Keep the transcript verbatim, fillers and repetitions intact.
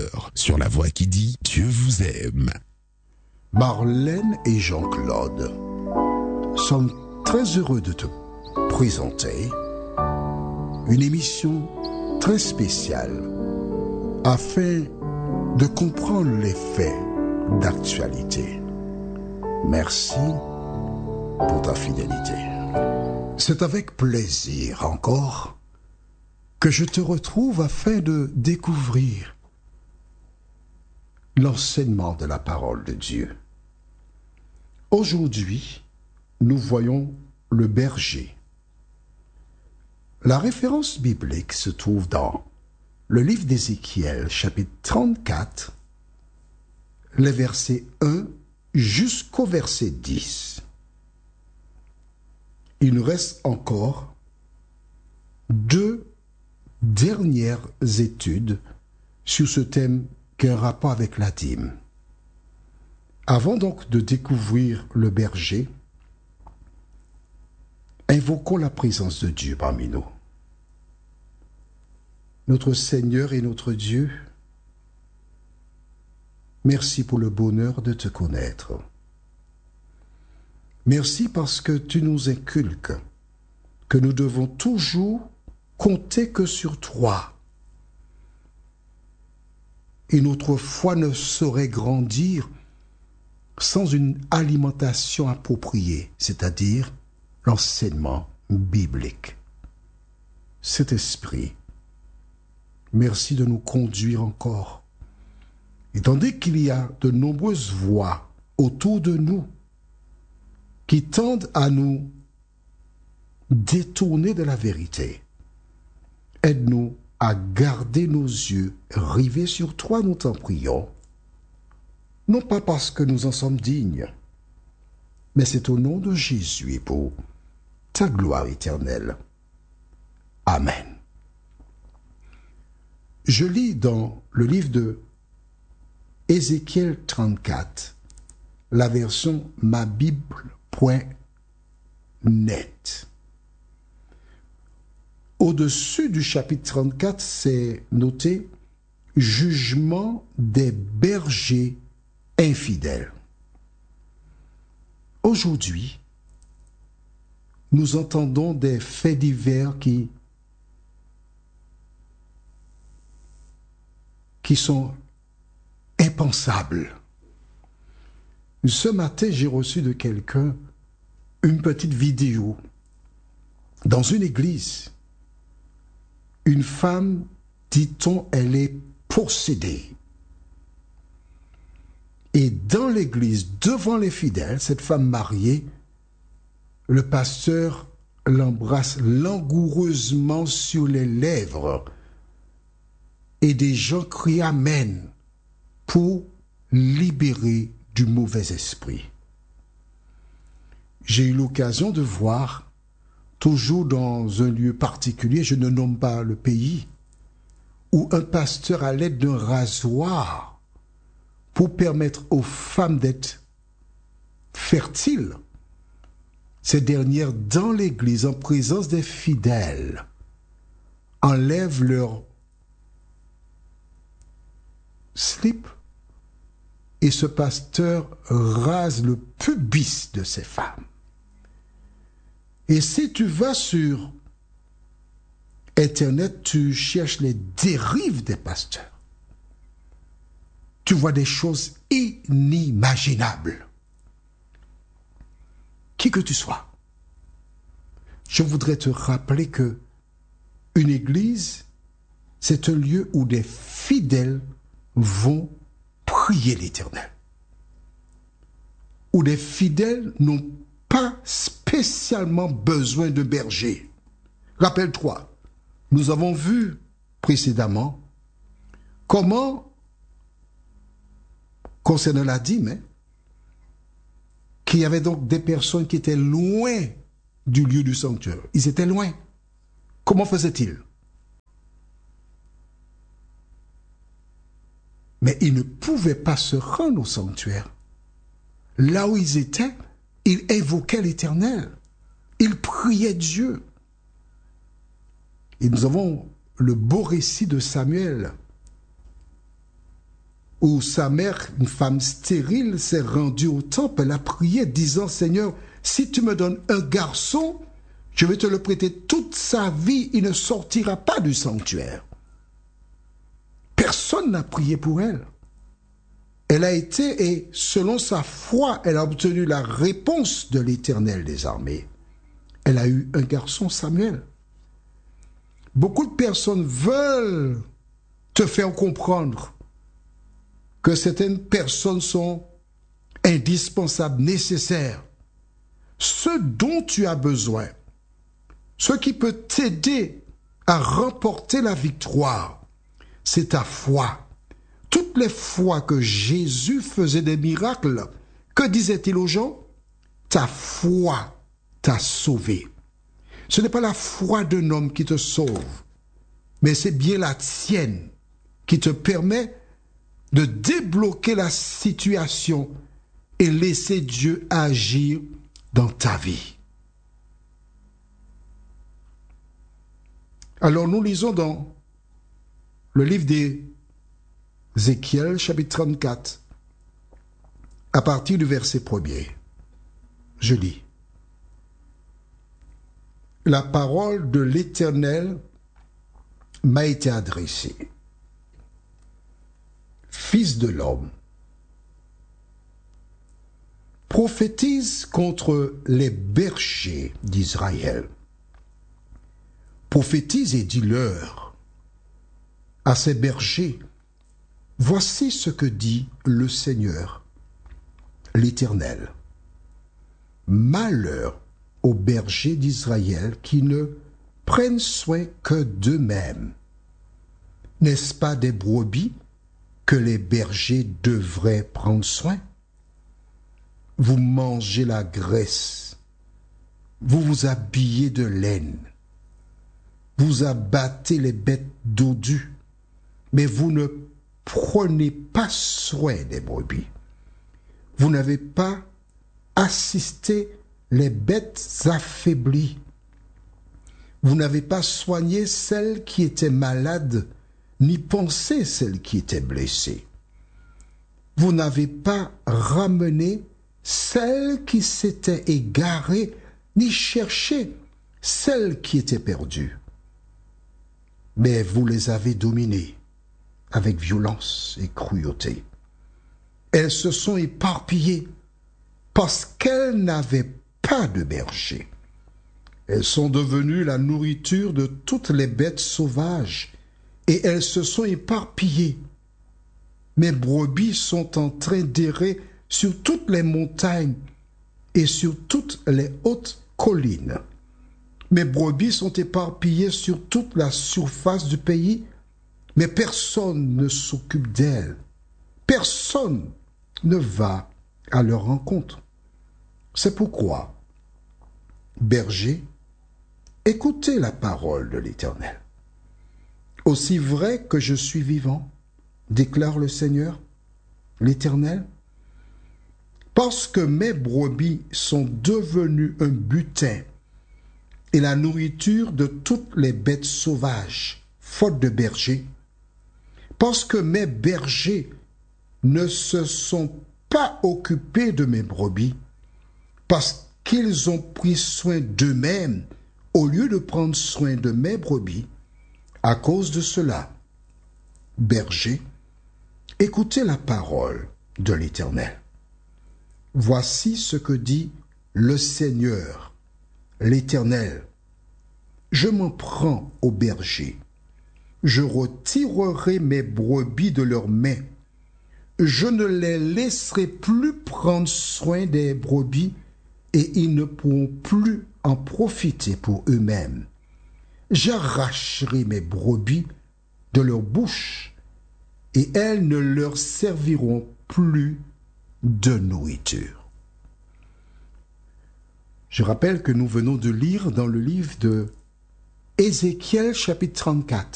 heures sur la voix qui dit Dieu vous aime. Marlène et Jean-Claude sommes très heureux de te présenter une émission très spéciale afin de comprendre les faits d'actualité. Merci pour ta fidélité. C'est avec plaisir encore que je te retrouve afin de découvrir l'enseignement de la parole de Dieu. Aujourd'hui, nous voyons le berger. La référence biblique se trouve dans le livre d'Ézéchiel, chapitre trente-quatre, les versets un jusqu'au verset dix. Il nous reste encore deux dernières études sur ce thème qui a un rapport avec la dîme. Avant donc de découvrir le berger, invoquons la présence de Dieu parmi nous. Notre Seigneur et notre Dieu, merci pour le bonheur de te connaître. Merci parce que tu nous inculques que nous devons toujours compter que sur toi. Et notre foi ne saurait grandir sans une alimentation appropriée, c'est-à-dire l'enseignement biblique. Cet esprit, merci de nous conduire encore. Et tandis qu'il y a de nombreuses voix autour de nous qui tendent à nous détourner de la vérité, aide-nous à garder nos yeux rivés sur toi, nous t'en prions. Non pas parce que nous en sommes dignes, mais c'est au nom de Jésus et pour ta gloire éternelle. Amen. Je lis dans le livre de Ézéchiel trente-quatre, la version ma bible point net. Au-dessus du chapitre trente-quatre, c'est noté « Jugement des bergers infidèles ». Aujourd'hui, nous entendons des faits divers qui, qui sont impensables. Ce matin, j'ai reçu de quelqu'un une petite vidéo dans une église. Une femme, dit-on, elle est possédée. Et dans l'église, devant les fidèles, cette femme mariée, le pasteur l'embrasse langoureusement sur les lèvres et des gens crient Amen pour libérer du mauvais esprit. J'ai eu l'occasion de voir, toujours dans un lieu particulier, je ne nomme pas le pays, où un pasteur à l'aide d'un rasoir pour permettre aux femmes d'être fertiles, ces dernières dans l'église en présence des fidèles enlèvent leur slip et ce pasteur rase le pubis de ces femmes. Et si tu vas sur Internet, tu cherches les dérives des pasteurs. Tu vois des choses inimaginables. Qui que tu sois, je voudrais te rappeler que une église, c'est un lieu où des fidèles vont prier l'Éternel. Où des fidèles n'ont pas spécialement besoin de berger. Rappelle-toi, nous avons vu précédemment comment, concernant la dîme, hein, qu'il y avait donc des personnes qui étaient loin du lieu du sanctuaire. Ils étaient loin. Comment faisaient-ils? Mais ils ne pouvaient pas se rendre au sanctuaire. Là où ils étaient, ils invoquaient l'Éternel. Ils priaient Dieu. Et nous avons le beau récit de Samuel où sa mère, une femme stérile, s'est rendue au temple. Elle a prié, disant, Seigneur, si tu me donnes un garçon, je vais te le prêter toute sa vie, il ne sortira pas du sanctuaire. Personne n'a prié pour elle. Elle a été, et selon sa foi, elle a obtenu la réponse de l'Éternel des armées. Elle a eu un garçon, Samuel. Beaucoup de personnes veulent te faire comprendre que certaines personnes sont indispensables, nécessaires. Ce dont tu as besoin, ce qui peut t'aider à remporter la victoire, c'est ta foi. Toutes les fois que Jésus faisait des miracles, que disait-il aux gens? Ta foi t'a sauvé. Ce n'est pas la foi d'un homme qui te sauve, mais c'est bien la tienne qui te permet de débloquer la situation et laisser Dieu agir dans ta vie. Alors nous lisons dans le livre d'Ézéchiel, chapitre trente-quatre, à partir du verset premier. Je lis. La parole de l'Éternel m'a été adressée. Fils de l'homme, prophétise contre les bergers d'Israël. Prophétise et dis-leur à ces bergers, voici ce que dit le Seigneur, l'Éternel. Malheur aux bergers d'Israël qui ne prennent soin que d'eux-mêmes. N'est-ce pas des brebis que les bergers devraient prendre soin? Vous mangez la graisse, vous vous habillez de laine, vous abattez les bêtes dodues, mais vous ne prenez pas soin des brebis. Vous n'avez pas assisté les bêtes affaiblies. Vous n'avez pas soigné celles qui étaient malades, ni pensé celles qui étaient blessées. Vous n'avez pas ramené celles qui s'étaient égarées, ni cherché celles qui étaient perdues. Mais vous les avez dominées avec violence et cruauté. Elles se sont éparpillées parce qu'elles n'avaient pas de berger. Elles sont devenues la nourriture de toutes les bêtes sauvages et elles se sont éparpillées. Mes brebis sont en train d'errer sur toutes les montagnes et sur toutes les hautes collines. Mes brebis sont éparpillées sur toute la surface du pays, mais personne ne s'occupe d'elles. Personne ne va à leur rencontre. C'est pourquoi, bergers, écoutez la parole de l'Éternel. Aussi vrai que je suis vivant, déclare le Seigneur, l'Éternel, parce que mes brebis sont devenues un butin et la nourriture de toutes les bêtes sauvages, faute de bergers, parce que mes bergers ne se sont pas occupés de mes brebis, parce qu'ils ont pris soin d'eux-mêmes au lieu de prendre soin de mes brebis, à cause de cela, bergers, écoutez la parole de l'Éternel. Voici ce que dit le Seigneur, l'Éternel. Je m'en prends aux bergers. Je retirerai mes brebis de leurs mains. Je ne les laisserai plus prendre soin des brebis et ils ne pourront plus en profiter pour eux-mêmes. J'arracherai mes brebis de leur bouche et elles ne leur serviront plus de nourriture. Je rappelle que nous venons de lire dans le livre de Ézéchiel chapitre trente-quatre